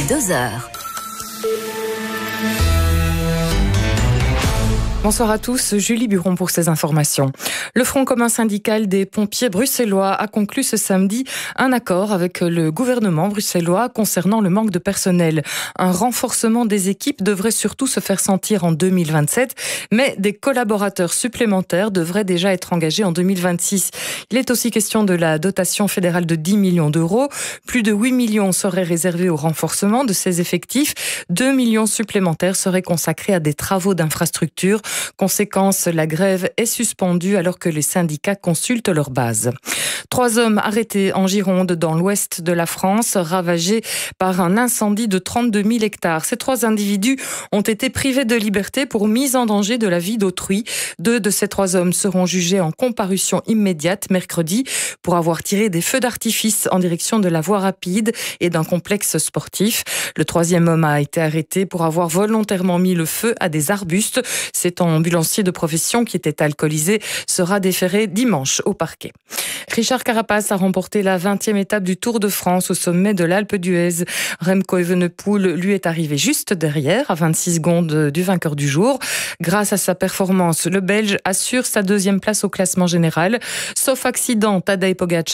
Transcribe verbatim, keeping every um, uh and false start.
deux heures. Bonsoir à tous, Julie Buron pour ces informations. Le Front commun syndical des pompiers bruxellois a conclu ce samedi un accord avec le gouvernement bruxellois concernant le manque de personnel. Un renforcement des équipes devrait surtout se faire sentir en deux mille vingt-sept, mais des collaborateurs supplémentaires devraient déjà être engagés en deux mille vingt-six. Il est aussi question de la dotation fédérale de dix millions d'euros. Plus de huit millions seraient réservés au renforcement de ces effectifs. deux millions supplémentaires seraient consacrés à des travaux d'infrastructure. Conséquence, la grève est suspendue alors que les syndicats consultent leur base. Trois hommes arrêtés en Gironde, dans l'ouest de la France, ravagés par un incendie de trente-deux mille hectares. Ces trois individus ont été privés de liberté pour mise en danger de la vie d'autrui. Deux de ces trois hommes seront jugés en comparution immédiate mercredi pour avoir tiré des feux d'artifice en direction de la voie rapide et d'un complexe sportif. Le troisième homme a été arrêté pour avoir volontairement mis le feu à des arbustes. C'est un ambulancier de profession qui était alcoolisé sera déféré dimanche au parquet. Richard Carapaz a remporté la vingtième étape du Tour de France au sommet de l'Alpe d'Huez. Remco Evenepoel lui est arrivé juste derrière, à vingt-six secondes du vainqueur du jour. Grâce à sa performance, le Belge assure sa deuxième place au classement général. Sauf accident, Tadej Pogačar